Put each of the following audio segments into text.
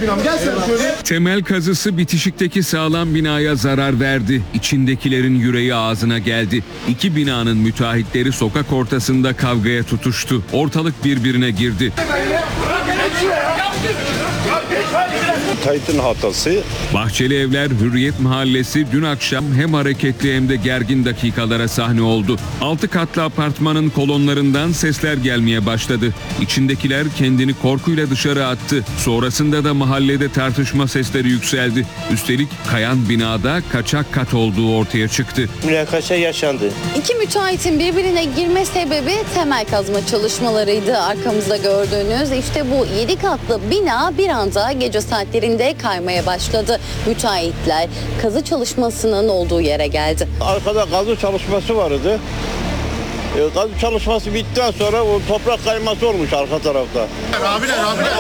binam. Gel sen şöyle. Temel kazısı bitişikteki sağlam binaya zarar verdi. İçindekilerin yüreği ağzına geldi. İki binanın müteahhitleri sokak ortasında kavgaya tutuştu. Ortalık birbirine girdi. Müteahhitin hatası. Bahçeli Evler Hürriyet Mahallesi dün akşam hem hareketli hem de gergin dakikalara sahne oldu. 6 katlı apartmanın kolonlarından sesler gelmeye başladı. İçindekiler kendini korkuyla dışarı attı. Sonrasında da mahallede tartışma sesleri yükseldi. Üstelik kayan binada kaçak kat olduğu ortaya çıktı. Münakaşa yaşandı. İki müteahhitin birbirine girme sebebi temel kazma çalışmalarıydı. Arkamızda gördüğünüz işte bu 7 katlı bina bir anda gece saatlerinde kaymaya başladı. Müteahhitler kazı çalışmasının olduğu yere geldi. Arkada kazı çalışması vardı. Kazı çalışması bittikten sonra o toprak kayması olmuş arka tarafta. Abiler.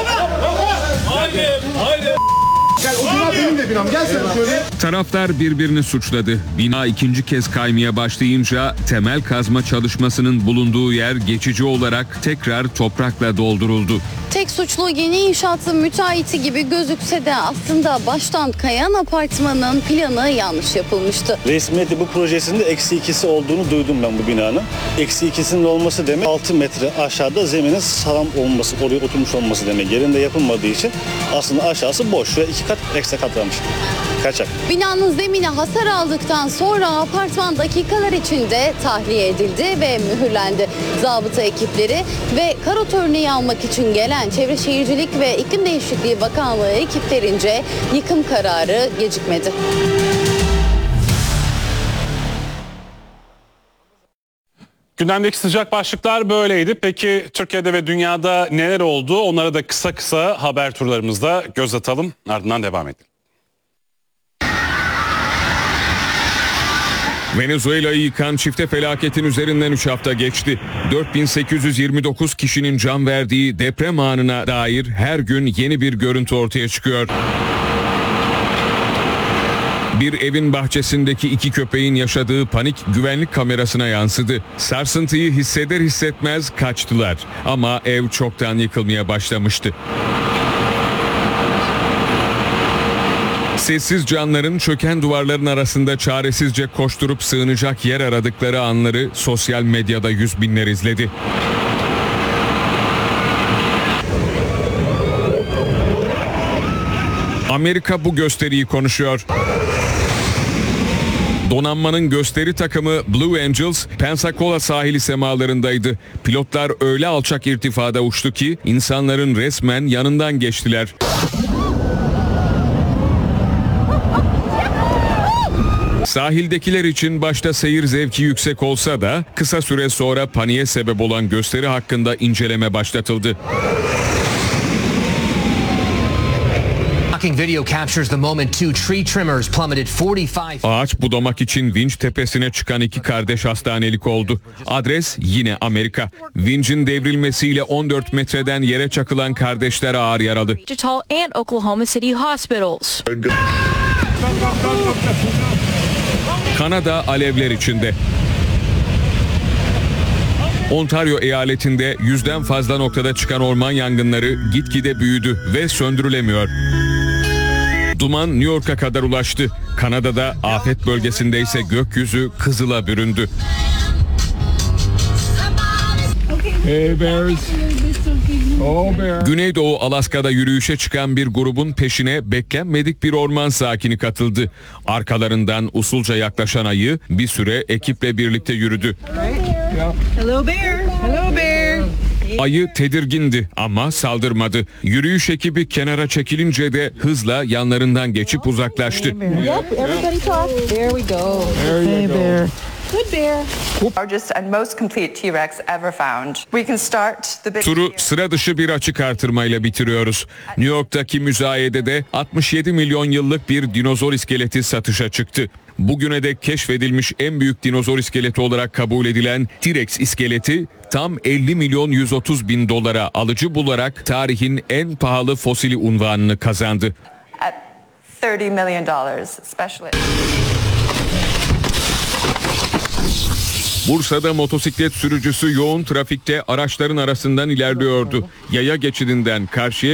Haydi. Gel o bina benim de binam. Gel sen şöyle. Taraflar birbirini suçladı. Bina ikinci kez kaymaya başlayınca temel kazma çalışmasının bulunduğu yer geçici olarak tekrar toprakla dolduruldu. Tek suçlu yeni inşaatın müteahhiti gibi gözükse de aslında baştan kayan apartmanın planı yanlış yapılmıştı. Resmiyeti bu projesinde -2'si olduğunu duydum ben bu binanın. -2'sinin olması demek 6 metre aşağıda zeminin sağlam olması, oraya oturmuş olması demek. Yerinde yapılmadığı için aslında aşağısı boş. Şuraya 2 kat ekstra katlanmış. Kaçak. Binanın zemine hasar aldıktan sonra apartman dakikalar içinde tahliye edildi ve mühürlendi. Zabıta ekipleri ve karot örneği almak için gelen Çevre Şehircilik ve İklim Değişikliği Bakanlığı ekiplerince yıkım kararı gecikmedi. Gündemdeki sıcak başlıklar böyleydi. Peki Türkiye'de ve dünyada neler oldu? Onlara da kısa haber turlarımızda göz atalım. Ardından devam edelim. Venezuela'yı yıkan çifte felaketin üzerinden 3 hafta geçti. 4829 kişinin can verdiği deprem anına dair her gün yeni bir görüntü ortaya çıkıyor. Bir evin bahçesindeki 2 köpeğin yaşadığı panik güvenlik kamerasına yansıdı. Sarsıntıyı hisseder hissetmez kaçtılar ama ev çoktan yıkılmaya başlamıştı. Sessiz canların çöken duvarların arasında çaresizce koşturup sığınacak yer aradıkları anları sosyal medyada yüz binler izledi. Amerika bu gösteriyi konuşuyor. Donanmanın gösteri takımı Blue Angels, Pensacola sahili semalarındaydı. Pilotlar öyle alçak irtifada uçtu ki insanların resmen yanından geçtiler. Sahildekiler için başta seyir zevki yüksek olsa da kısa süre sonra paniğe sebep olan gösteri hakkında inceleme başlatıldı. Ağaç budamak için vinç tepesine çıkan 2 kardeş hastanelik oldu. Adres yine Amerika. Vincin devrilmesiyle 14 metreden yere çakılan kardeşler ağır yaralı. Kanada alevler içinde. Ontario eyaletinde 100'den fazla noktada çıkan orman yangınları gitgide büyüdü ve söndürülemiyor. Duman New York'a kadar ulaştı. Kanada'da afet bölgesinde ise gökyüzü kızıla büründü. Hey bears. Güneydoğu Alaska'da yürüyüşe çıkan bir grubun peşine beklenmedik bir orman sakini katıldı. Arkalarından usulca yaklaşan ayı bir süre ekiple birlikte yürüdü. Hello bear. Hello bear. Ayı tedirgindi ama saldırmadı. Yürüyüş ekibi kenara çekilince de hızla yanlarından geçip uzaklaştı. Turu sıra dışı bir açık artırmayla bitiriyoruz. New York'taki müzayedede 67 milyon yıllık bir dinozor iskeleti satışa çıktı. Bugüne dek keşfedilmiş en büyük dinozor iskeleti olarak kabul edilen T-Rex iskeleti tam 50 milyon 130 bin dolara alıcı bularak tarihin en pahalı fosili unvanını kazandı. $30 million, especially. Bursa'da motosiklet sürücüsü yoğun trafikte araçların arasından ilerliyordu. Yaya geçidinden karşıya